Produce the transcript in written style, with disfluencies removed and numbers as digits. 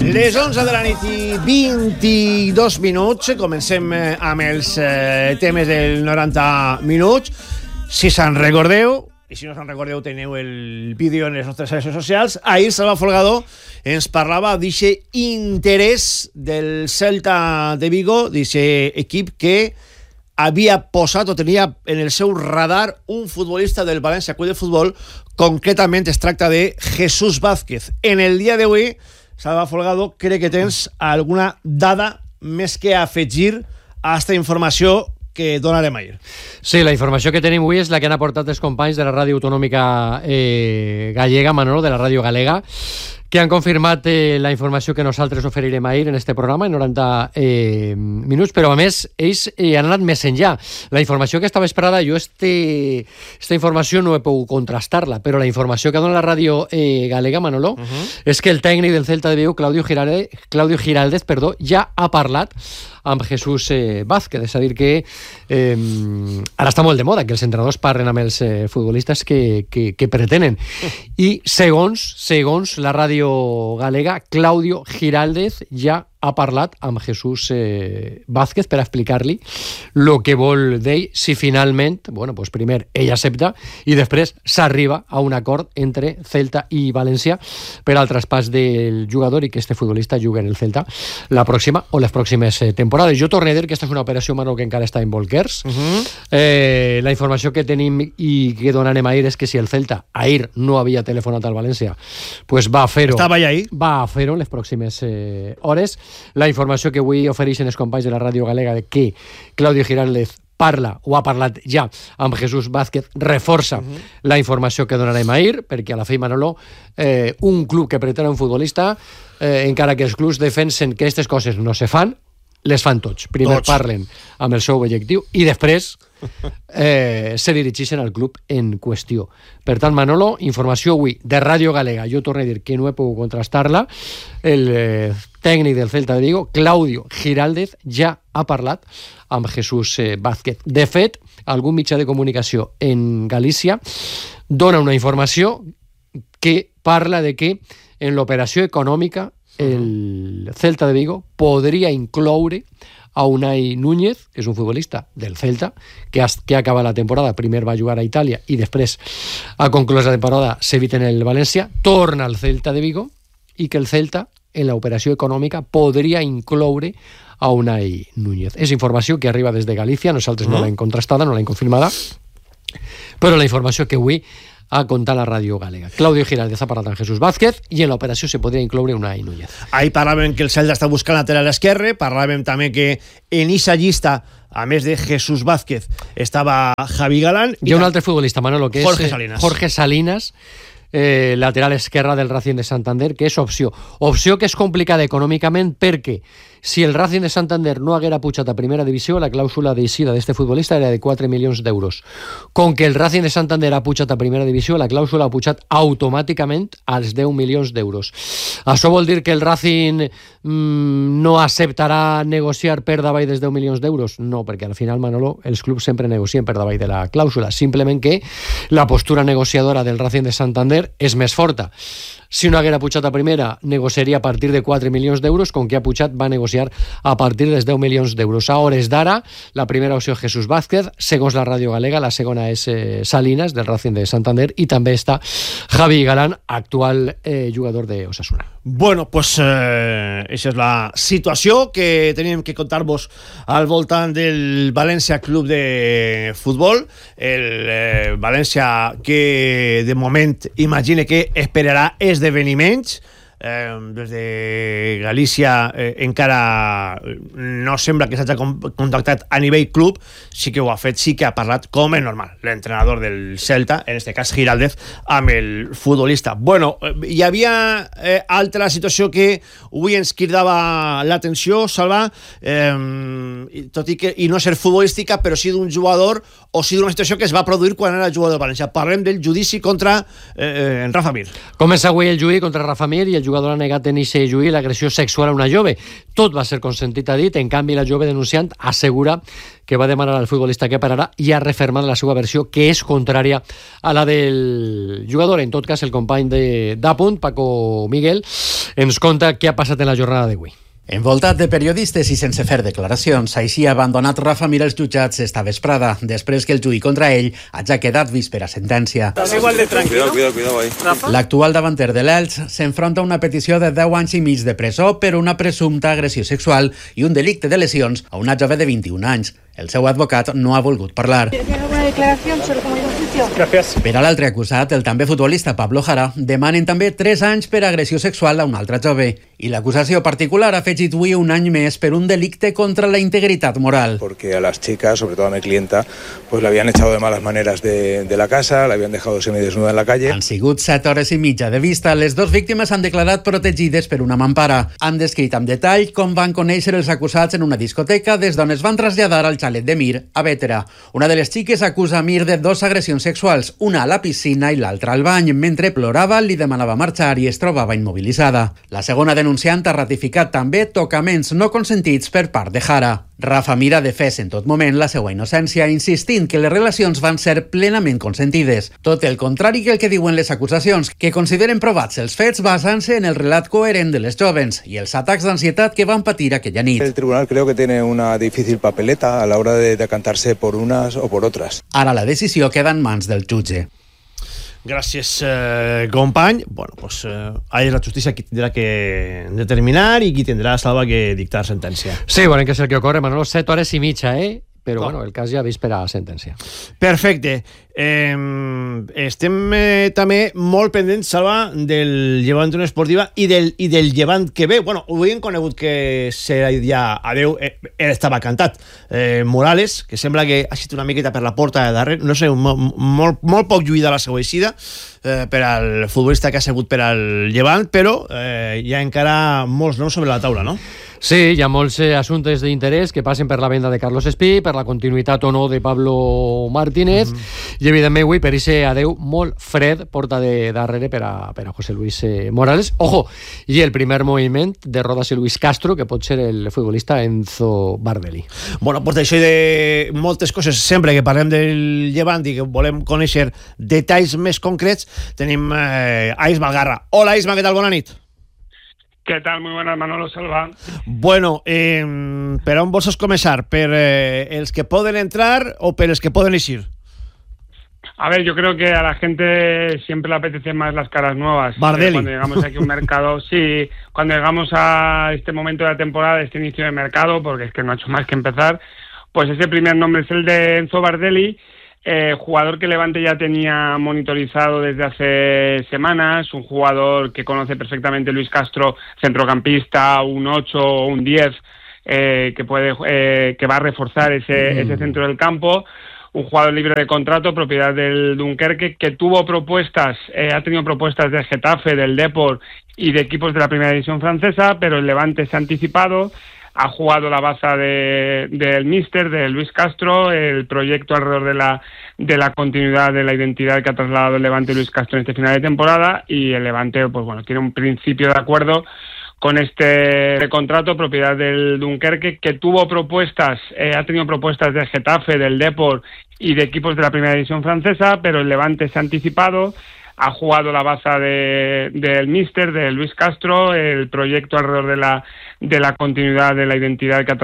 Les 11 de la nit i 22 minuts. Comencem amb els temes del 90 minuts. Si se'n recordeu, i si no se'n recordeu teniu el vídeo en les nostres xarxes socials, ahir Salva Folgado ens parlava d'aquest interès del Celta de Vigo, d'aquest equip que havia posat o tenia en el seu radar un futbolista del València Club de Futbol. Concretament es tracta de Jesús Vázquez. En el dia d'avui, Salva Folgado, crec que tens alguna dada més que afegir a aquesta informació que donarem ahir. Sí, la informació que tenim avui és la que han aportat els companys de la ràdio autonòmica gallega, Manolo, de la ràdio galega, que han confirmat la informació que nosaltres oferirem ahir en este programa, en 90 minuts, però a més ells han anat més enllà. La informació que estava esperada, jo esta informació no he pogut contrastar-la, però la informació que dona la ràdio galega, Manolo, és que el tècnic del Celta de Vigo, Claudio Giraldez, ja ha parlat amb Jesús Vázquez, és a dir que ara està molt de moda que els entrenadors parlen amb els futbolistes que pretenen, i segons la ràdio galega, Claudio Giraldez ja ha parlat amb Jesús Vázquez per explicar-li el que vol d'ell, si finalment, bueno, pues primer ell accepta i després s'arriba a un acord entre Celta i València per al traspàs del jugador i que este futbolista jugui en el Celta la pròxima o les pròximes temporades. Jo torno a dir que aquesta és una operació, Manu, que encara està en bolquers. La informació que tenim i que donarem ahir és que si el Celta ahir no havia telefonat al València, pues va a fer-ho. Estava ahí. Va a fer-ho en les pròximes hores. La informació que avui ofereixen els companys de la ràdio galega de que Claudio Giraldez parla o ha parlat ja amb Jesús Vázquez reforça la informació que donarem ahir, perquè a la fi, Manolo, un club que pretén un futbolista, encara que els clubs defensen que aquestes coses no se fan, les fan tots. Primer parlen amb el seu objectiu i després se dirigeixen al club en qüestió. Per tant, Manolo, informació avui de Ràdio Galega, jo torno a dir que no he pogut contrastar-la. El tècnic del Celta de Vigo, Claudio Giraldez, ja ha parlat amb Jesús Vázquez. De fet, algun mitjà de comunicació en Galícia dona una informació que parla de que en l'operació econòmica el Celta de Vigo podria incloure a Unai Núñez, que és un futbolista del Celta, que ha acabat la temporada, primer va jugar a Itàlia i després ha conclòs la temporada seguit en el València, torna al Celta de Vigo i que el Celta en l'operació econòmica podria incloure a Unai Núñez. És informació que arriba des de Galícia, nosaltres no l'hem contrastada, no l'hem confirmada, però la informació que avui ha contat la ràdio galega. Claudio Giraldez ha parlat amb Jesús Vázquez i en l'operació se podria incloure Unai Núñez. Ahir parlàvem que el Celta està buscant lateral esquerre, parlàvem també que en esa llista, a més de Jesús Vázquez, estava Javi Galán. Hi ha un altre futbolista, Manolo, que Jorge és Salinas. Jorge Salinas, lateral esquerra del Racing de Santander, que és opció que és complicada econòmicament perquè si el Racing de Santander no haguera pujat a primera divisió, la clàusula d'eixida d'este futbolista era de 4 milions d'euros. Com que el Racing de Santander ha pujat a primera divisió, la clàusula ha pujat automàticament als 10 milions d'euros. Això vol dir que el Racing no acceptarà negociar per davall dels 10 milions d'euros? No, perquè al final, Manolo, els clubs sempre negocien per davall de la clàusula. Simplement que la postura negociadora del Racing de Santander és més forta. Si no haguera pujat a primera, negociaria a partir de 4 milions d'euros, com que ha pujat va negociar a partir dels 10 milions d'euros. A hores d'ara, la primera opció és Jesús Vázquez, segons la ràdio galega, la segona és Salinas, del Racing de Santander, i també està Javi Galán, actual jugador de Osasuna. Bueno, pues aquesta és la situació que teníem que contar-vos al voltant del València Club de Futbol. El València que de moment imagine que esperarà esdeveniments. Des de Galícia encara no sembla que s'hagi contactat a nivell club, sí que ho ha fet, sí que ha parlat com és normal l'entrenador del Celta, en este cas Giraldez, amb el futbolista. Bueno, hi havia altra situació que avui ens cridava l'atenció, Salva, tot i que i no ser futbolística, però sí d'un jugador o sí d'una situació que es va produir quan era jugador del València. Parlem del judici contra en Rafa Mir. Comença avui el judici contra Rafa Mir i el jugador ha negat en eixe juí l'agressió sexual a una jove. Tot va ser consentit, ha dit. En canvi, la jove denunciant assegura que va demanar al futbolista que pararà i ha refermat la seva versió, que és contrària a la del jugador. En tot cas, el company d'Apunt, Paco Miguel, ens conta què ha passat en la jornada d'avui. Envoltat de periodistes i sense fer declaracions, així ha abandonat Rafa Mir als jutjats esta vesprada, després que el juí contra ell hagi quedat vist per a sentència. Cuidado ahí. L'actual davanter de l'Elx s'enfronta a una petició de 10 anys i mig de presó per una presumpta agressió sexual i un delicte de lesions a una jove de 21 anys. El seu advocat no ha volgut parlar. ¿Alguna declaración sobre cómo ha ido el juicio? Gràcies. Per a l'altre acusat, el també futbolista Pablo Jara, demanen també 3 anys per agressió sexual a una altra jove. I l'acusació particular ha afegit avui un any més per un delicte contra la integritat moral. Porque a las chicas, sobre todo a mi clienta, pues la habían echado de malas maneras de la casa, la habían dejado semidesnuda en la calle. Han sigut 7 hores i mitja de vista. Les 2 víctimes han declarat protegides per una mampara. Han descrit amb detall com van conèixer els acusats en una discoteca des d'on es van traslladar al xalet de Mir, a Bétera. Una de les xiques acusa a Mir de 2 agressions sexuals, una a la piscina i l'altra al bany. Mentre plorava, li demanava marxar i es trobava immobilitzada. La segona denunciant ha ratificat també tocaments no consentits per part de Jara. Rafa Mir ha defès en tot moment la seva innocència, insistint que les relacions van ser plenament consentides. Tot el contrari que el que diuen les acusacions, que consideren provats els fets basant-se en el relat coherent de les jovens i els atacs d'ansietat que van patir aquella nit. El tribunal creo que tiene una difícil papeleta a la hora de decantarse por unas o por otras. Ara la decisió queda en mans del jutge. Gràcies, company. Bueno, pues ahí és la justícia qui tindrà que determinar i qui tindrà, Salva, que dictar sentència. Sí, bueno, que és el que ocorre, Manolo, 7 hores i mitja, però bueno, el cas ja vist per a sentència. Perfecte. Estem també molt pendents, Salva, del Llevant Unió Esportiva i del Llevant que ve. Bueno, ho hem conegut que serà ja adeu, ell estava cantat. Morales, que sembla que ha estat una miqueta per la porta de darrere, no sé, molt poc lluïda la seva eixida per al futbolista que ha sigut per al Llevant, però hi ha encara molts noms sobre la taula, no? Sí, hi ha molts assumptes d'interès que passen per la venda de Carlos Espí, per la continuïtat o no de Pablo Martínez, i evidentment avui per ese adeu molt fred porta de darrere per a José Luis Morales. Ojo, i el primer moviment de Rodas i Luis Castro, que pot ser el futbolista Enzo Bardelli. Bueno, pues d'això i de moltes coses, sempre que parlem del Llevant i que volem conèixer detalls més concrets, tenim a Isma Algarra. Hola, Isma, què tal? Bona nit. ¿Qué tal? Muy buenas, Manolo Salva. Bueno, per on vols començar? ¿Per els que poden entrar o per els que poden eixir? A ver, yo creo que a la gente siempre le apetece más las caras nuevas. Bardelli. Cuando llegamos aquí a un mercado, sí, cuando llegamos a este momento de la temporada, este inicio de mercado, porque es que no ha hecho más que empezar, pues ese primer nombre es el de Enzo Bardelli, jugador que Levante ya tenía monitorizado desde hace semanas, un jugador que conoce perfectamente Luis Castro, centrocampista, un 8 o un 10, que va a reforzar ese centro del campo. Un jugador libre de contrato, propiedad del Dunkerque, que tuvo propuestas, ha tenido propuestas del Getafe, del Depor y de equipos de la primera división francesa, pero el Levante se ha anticipado. Ha jugado la baza del míster, de Luis Castro, el proyecto alrededor de la continuidad de la identidad que ha trasladado el Levante y Luis Castro en este final de temporada, y el Levante, pues bueno, tiene un principio de acuerdo con este contrato, propiedad del Dunkerque, que tuvo propuestas, ha tenido propuestas del Getafe, del Depor y de equipos de la primera división francesa, pero el Levante se ha anticipado. Ha jugado la baza del míster, de Luis Castro, el proyecto alrededor de la continuidad de la identidad que ha